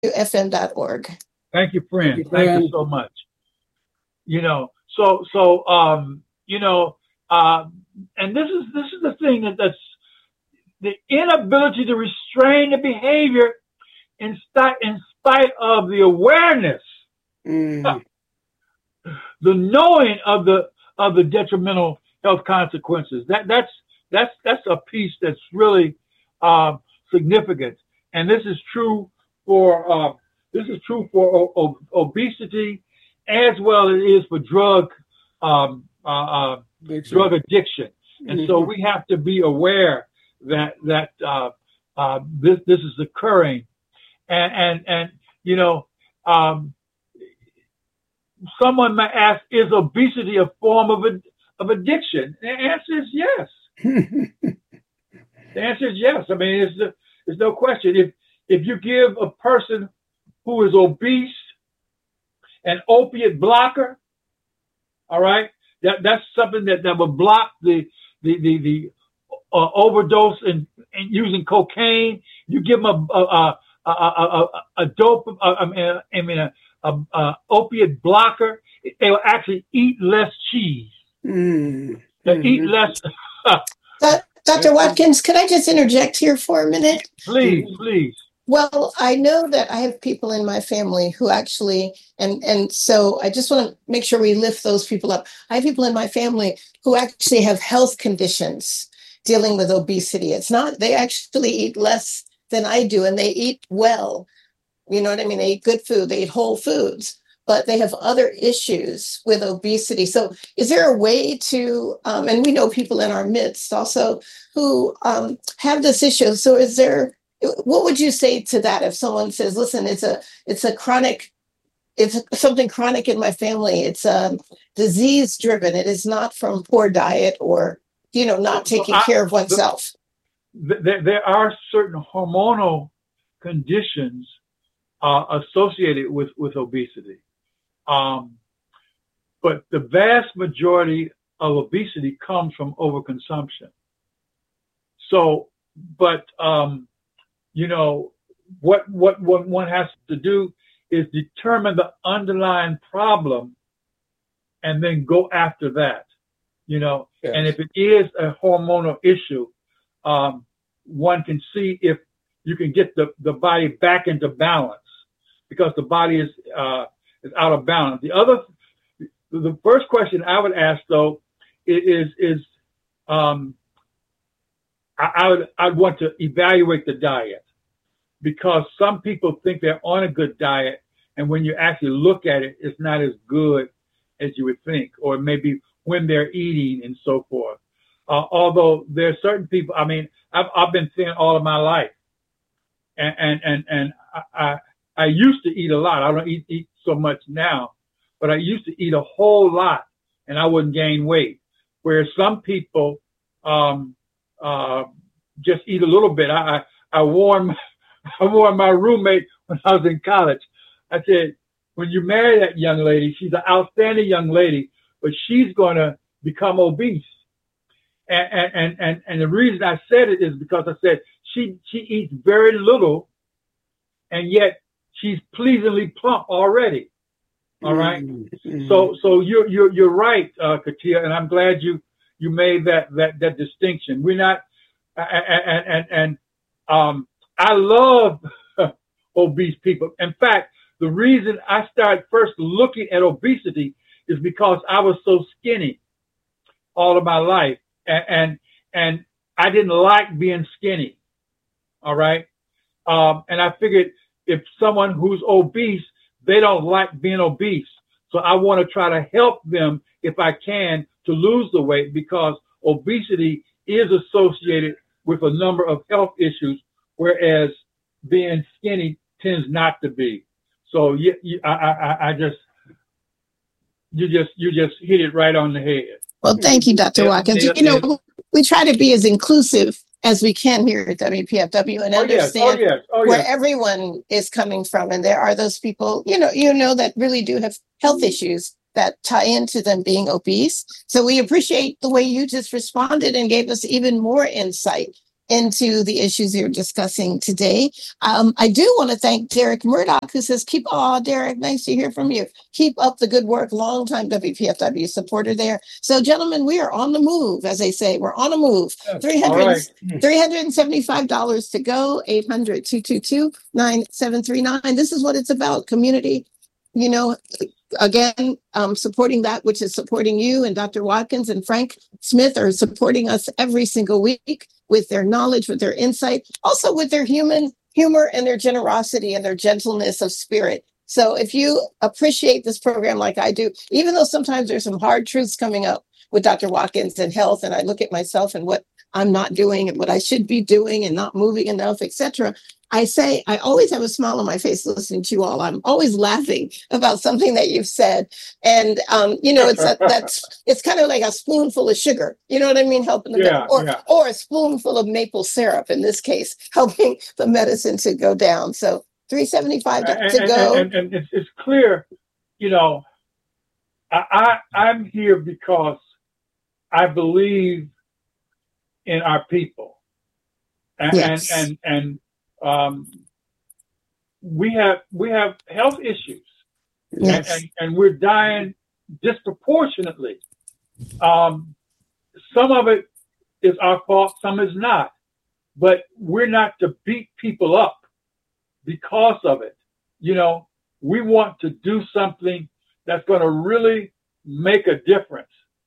WFM.org. Thank you, friend. Thank you so much. And this is the thing that's the inability to restrain the behavior in spite of the awareness, the knowing of the detrimental health consequences. That's a piece that's really significant, and this is true for obesity as well as it is for drug addiction. And so we have to be aware that this is occurring, and someone might ask, is obesity a form of addiction? The answer is yes. The answer is yes. I mean, there's no question. If you give a person who is obese an opiate blocker, all right, that's something that will block the overdose and using cocaine. You give them a opiate blocker, they will actually eat less cheese. They eat less. Dr. Watkins, could I just interject here for a minute? Please. Well, I know that I have people in my family who actually, and so I just want to make sure we lift those people up. I have people in my family who actually have health conditions dealing with obesity. It's not, they actually eat less than I do, and they eat well. You know what I mean? They eat good food, they eat whole foods, but they have other issues with obesity. So is there a way to, and we know people in our midst also who have this issue. So is there, what would you say to that if someone says, listen, it's something chronic in my family. It's disease driven. It is not from poor diet or, not taking care of oneself. There are certain hormonal conditions associated with obesity. But the vast majority of obesity comes from overconsumption. So, but, what one has to do is determine the underlying problem and then go after that, Yes. And if it is a hormonal issue, one can see if you can get the body back into balance, because the body is out of balance. The first question I would ask though is I'd want to evaluate the diet, because some people think they're on a good diet, and when you actually look at it, it's not as good as you would think, or maybe when they're eating and so forth. Although there are certain people, I mean, I've been thin all of my life, and I used to eat a lot. I don't eat so much now, but I used to eat a whole lot, and I wouldn't gain weight. Whereas some people just eat a little bit. I warned my roommate when I was in college. I said, when you marry that young lady, she's an outstanding young lady, but she's going to become obese. And the reason I said it is because I said she eats very little, and yet she's pleasingly plump already. All right. So you're right, Katia, and I'm glad you made that distinction. We're not, I love obese people. In fact, the reason I started first looking at obesity is because I was so skinny all of my life, and I didn't like being skinny. All right. And I figured if someone who's obese, they don't like being obese. So I want to try to help them, if I can, to lose the weight, because obesity is associated with a number of health issues, whereas being skinny tends not to be. So you just hit it right on the head. Well, thank you, Dr. Watkins. We try to be as inclusive as we can here at WPFW and understand where everyone is coming from. And there are those people, that really do have health issues that tie into them being obese. So we appreciate the way you just responded and gave us even more insight into the issues you're discussing today. I do want to thank Derek Murdoch, who says, Derek, nice to hear from you. Keep up the good work. Longtime WPFW supporter there. So, gentlemen, we are on the move, as they say. We're on a move. $375 to go, 800-222-9739. This is what it's about, community. Again, supporting that which is supporting you, and Dr. Watkins and Frank Smith are supporting us every single week with their knowledge, with their insight, also with their humor and their generosity and their gentleness of spirit. So if you appreciate this program like I do, even though sometimes there's some hard truths coming up with Dr. Watkins and health, and I look at myself and what I'm not doing and what I should be doing and not moving enough, etc., I always have a smile on my face listening to you all. I'm always laughing about something that you've said. And, it's kind of like a spoonful of sugar. You know what I mean? Helping or a spoonful of maple syrup, in this case, helping the medicine to go down. So $375 to go. And it's clear, I'm here because I believe in our people. And we have health issues, and we're dying disproportionately. Some of it is our fault, some is not, but we're not to beat people up because of it. We want to do something that's going to really make a difference.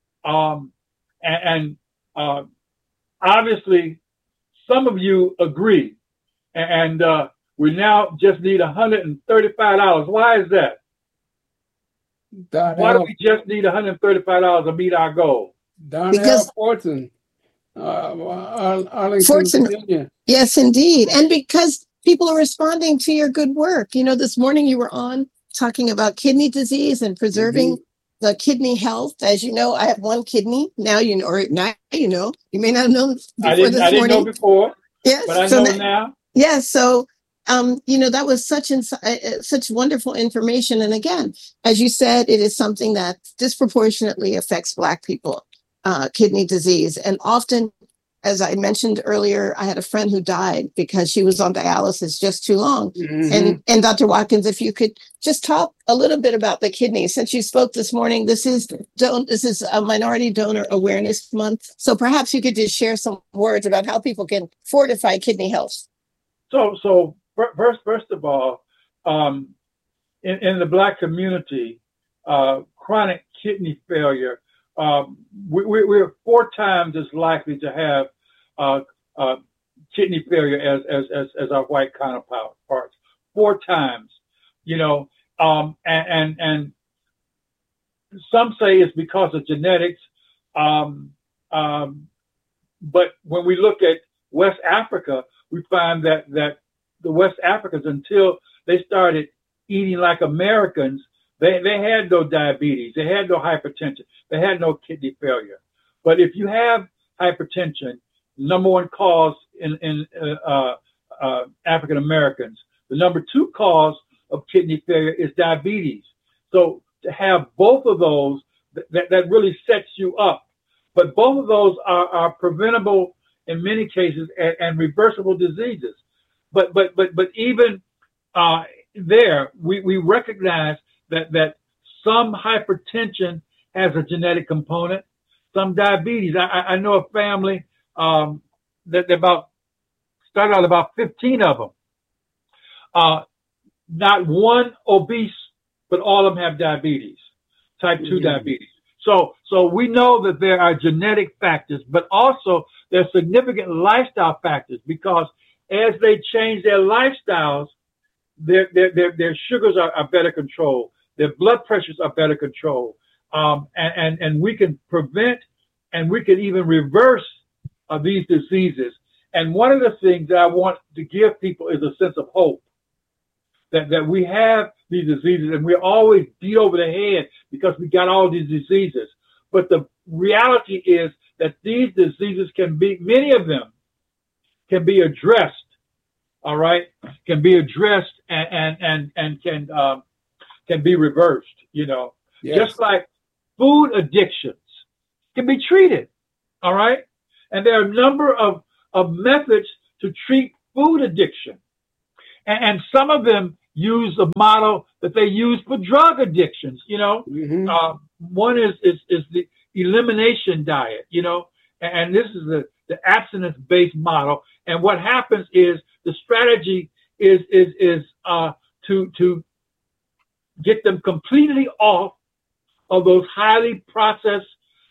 Obviously, some of you agree. And we now just need $135. Why is that? Why do we just need $135 to meet our goal? Darnell Fortune, Arlington, Virginia. Yes, indeed. And because people are responding to your good work. This morning you were on talking about kidney disease and preserving the kidney health. As you know, I have one kidney. Now you know. You may not have known before I didn't know before. Yes, but I know now. Yes, so that was such wonderful information. And again, as you said, it is something that disproportionately affects Black people, kidney disease. And often, as I mentioned earlier, I had a friend who died because she was on dialysis just too long. Mm-hmm. And Dr. Watkins, if you could just talk a little bit about the kidney. Since you spoke this morning, this is a Minority Donor Awareness Month. So perhaps you could just share some words about how people can fortify kidney health. So first of all, in the Black community, chronic kidney failure, we're 4 times as likely to have kidney failure as our white counterparts. 4 times, and some say it's because of genetics, but when we look at West Africa, we find that the West Africans, until they started eating like Americans, they had no diabetes, they had no hypertension, they had no kidney failure. But if you have hypertension, number 1 cause in African Americans, the number 2 cause of kidney failure is diabetes. So to have both of those, that really sets you up. But both of those are preventable in many cases and reversible diseases. But even there, we recognize that some hypertension has a genetic component, some diabetes. I know a family that started out about 15 of them. Not one obese, but all of them have diabetes, type 2 diabetes. So we know that there are genetic factors, but also there's significant lifestyle factors, because as they change their lifestyles, their sugars are better controlled, their blood pressures are better controlled, and we can prevent and we can even reverse these diseases. And one of the things that I want to give people is a sense of hope that we have these diseases and we're always beat over the head because we got all these diseases. But the reality is that these diseases many of them can be addressed. All right, can be addressed and can be reversed. Yes. Just like food addictions can be treated. All right, and there are a number of of methods to treat food addiction. And some of them use a model that they use for drug addictions. One is the elimination diet, and this is the abstinence-based model. And what happens is the strategy is to get them completely off of those highly processed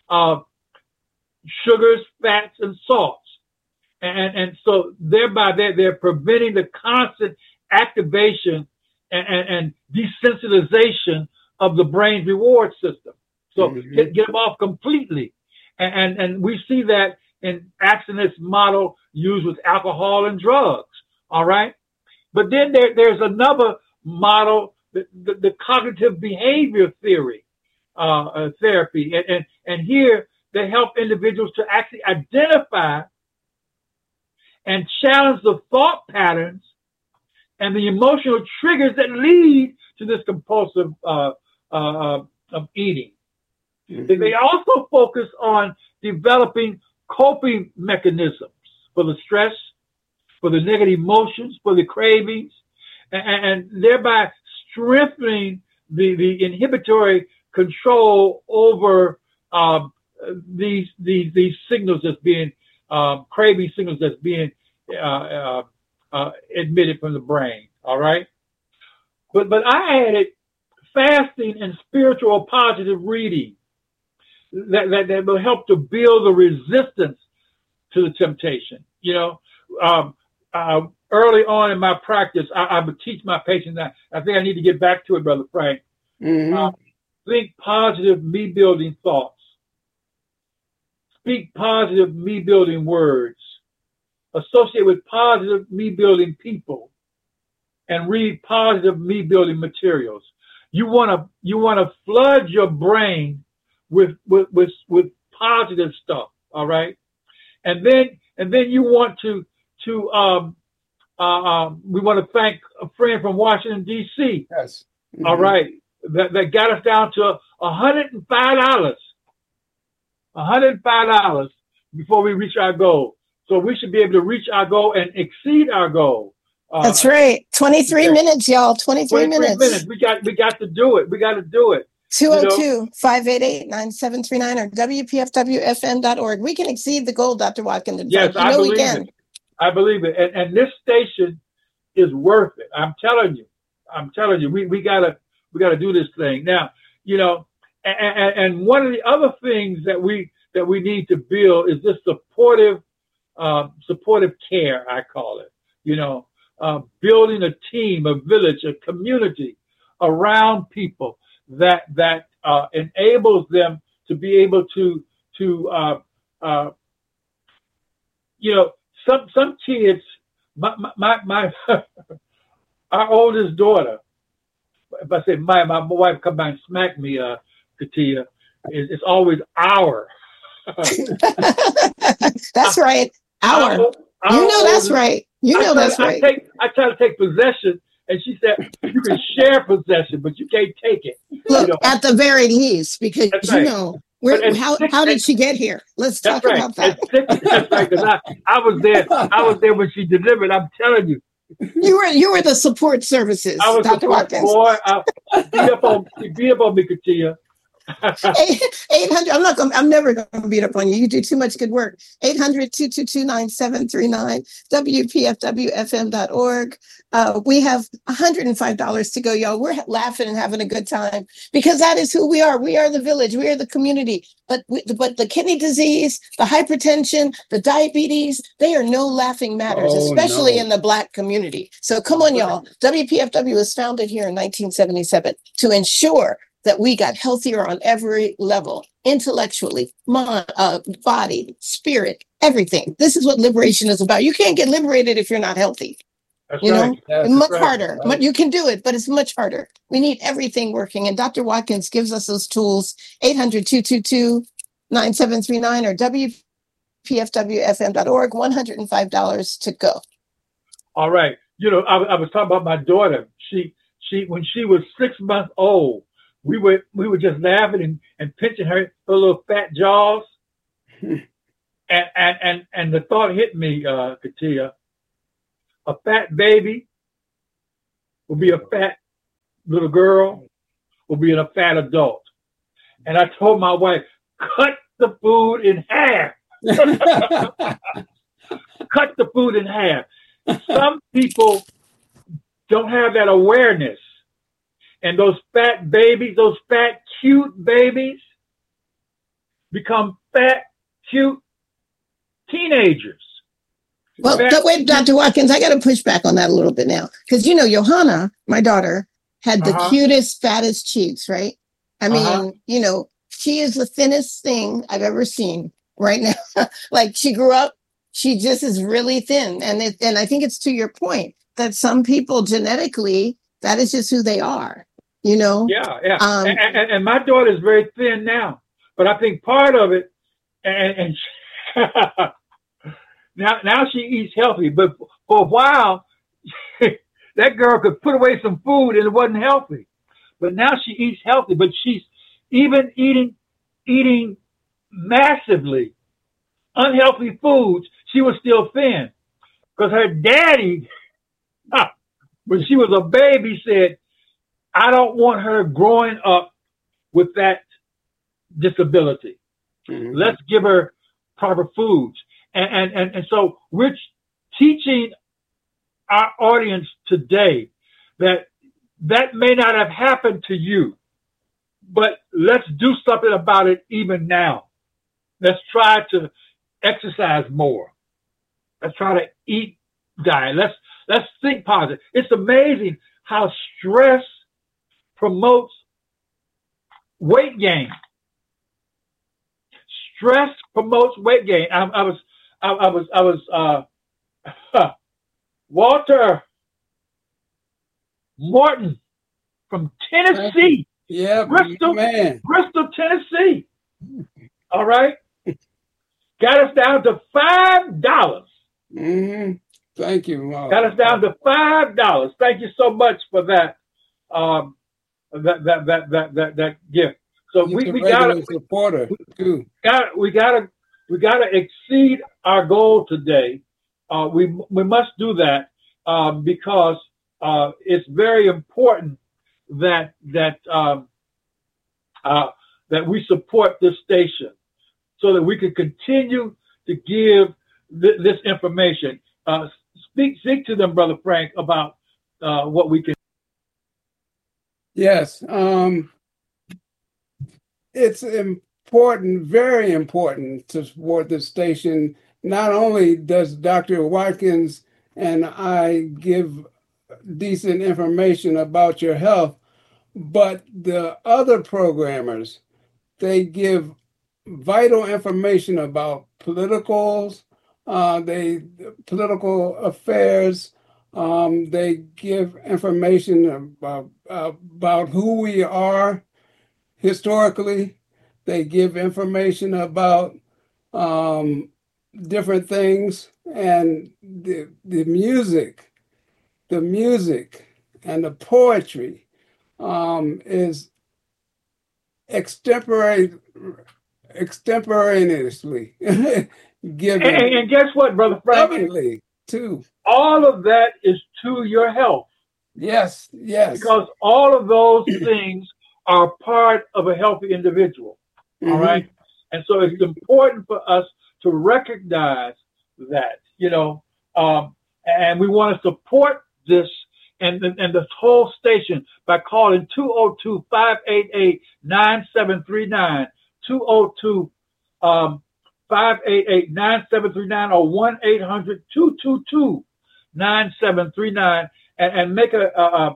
sugars, fats, and salts. And so thereby they're preventing the constant activation and desensitization of the brain's reward system. So get them off completely. And we see that in abstinence model used with alcohol and drugs. All right. But then there's another model, the cognitive behavior theory, therapy. And here they help individuals to actually identify and challenge the thought patterns and the emotional triggers that lead to this compulsive eating. Mm-hmm. They also focus on developing coping mechanisms for the stress, for the negative emotions, for the cravings, and thereby strengthening the inhibitory control over these signals that's being craving signals that's being emitted from the brain. All right, but I added fasting and spiritual positive reading that will help to build the resistance to the temptation. Early on in my practice, I would teach my patients that I think I need to get back to it, Brother Frank. Mm-hmm. Think positive, me-building thoughts. Speak positive, me-building words. Associate with positive, me-building people. And read positive, me-building materials. You want to flood your brain with positive stuff. All right, and then you want to we want to thank a friend from Washington D.C. Yes. Mm-hmm. All right, that got us down to $105. $105 before we reach our goal. So we should be able to reach our goal and exceed our goal. That's right. 23 minutes, y'all. 23 minutes. We got to do it. We got to do it. 202-588-9739 or WPFWFM.org. We can exceed the goal, Dr. Watkins. Yes, I believe it. I believe it. And this station is worth it. I'm telling you. We gotta do this thing. Now, and one of the other things that we need to build is this supportive care, I call it. Building a team, a village, a community around people that enables them to be able to some kids. My our oldest daughter. If I say my wife come by and smack me, Katia, it's always our. That's right. Our. That's right. That's right. I try to take possession, and she said you can share possession, but you can't take it. Look, at the very least, because how did she get here? Let's talk about that. That's right. Because I was there. I was there when she delivered. I'm telling you. You were the support services. I was Dr. Watkins. Boy, beat up on me, Katia. 800. I'm never going to beat up on you. You do too much good work. 800-222-9739. WPFWFM.org. We have $105 to go, y'all. We're laughing and having a good time because that is who we are. We are the village. We are the community. But the kidney disease, the hypertension, the diabetes, they are no laughing matters, especially in the Black community. So come on, y'all. WPFW was founded here in 1977 to ensure that we got healthier on every level, intellectually, mind, body, spirit, everything. This is what liberation is about. You can't get liberated if you're not healthy. That's right. It's much harder. Right. You can do it, but it's much harder. We need everything working. And Dr. Watkins gives us those tools, 800-222-9739 or WPFWFM.org, $105 to go. All right. I was talking about my daughter. She when she was 6 months old, we were just laughing and pinching her little fat jaws. And the thought hit me, Katia, a fat baby will be a fat little girl, will be a fat adult. And I told my wife, cut the food in half. Cut the food in half. Some people don't have that awareness. And those fat babies, those fat, cute babies become fat, cute teenagers. Well, wait, Dr. Watkins, I got to push back on that a little bit now. Because, Johanna, my daughter, had the cutest, fattest cheeks, right? I mean, she is the thinnest thing I've ever seen right now. Like, she grew up, she just is really thin. And I think it's to your point that some people genetically, that is just who they are, Yeah. And my daughter is very thin now. But I think part of it, and now she eats healthy. But for a while, that girl could put away some food and it wasn't healthy. But now she eats healthy. But she's even eating massively unhealthy foods. She was still thin because her daddy, when she was a baby, said, "I don't want her growing up with that disability. Mm-hmm. Let's give her proper foods." And so we're teaching our audience today that may not have happened to you, but let's do something about it even now. Let's try to exercise more. Let's try to eat diet. Let's think positive. It's amazing how stress promotes weight gain. Stress promotes weight gain. I was Walter Morton from Tennessee. Yeah, Bristol, Tennessee. All right. Got us down to $5. Mm-hmm. Thank you, Mark. Got us down to $5. Thank you so much for that. That gift. So we gotta supporter too. We gotta exceed our goal today. We must do that because it's very important that we support this station so that we can continue to give this information. Speak to them, Brother Frank, about what we can. Yes, it's important, very important to support this station. Not only does Dr. Watkins and I give decent information about your health, but the other programmers, they give vital information about political affairs. They give information about who we are historically. They give information about different things, and the music and the poetry is extemporaneously given. And guess what, Brother Frank? Lovingly, too. All of that is to your health. Yes. Because all of those things are part of a healthy individual. Mm-hmm. All right. And so it's important for us to recognize that, and we want to support this and this whole station by calling 202-588-9739, 202-588-9739 or 1-800-222-9739 and make a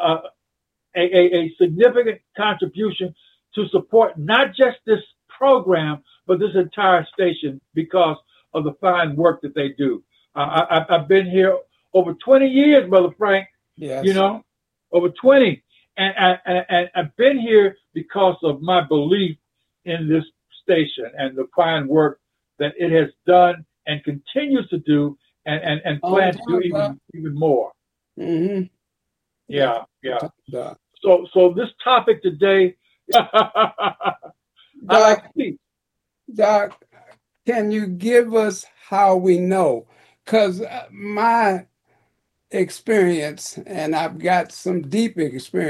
significant contribution to support not just this program, but this entire station because of the fine work that they do. I've been here over 20 years, Brother Frank. Yes. Over 20. And I've been here because of my belief in this station and the fine work that it has done and continues to do and plans to do even more. Mm-hmm. Yeah. So this topic today, Doc, can you give us how we know? Because my experience, and I've got some deep experience.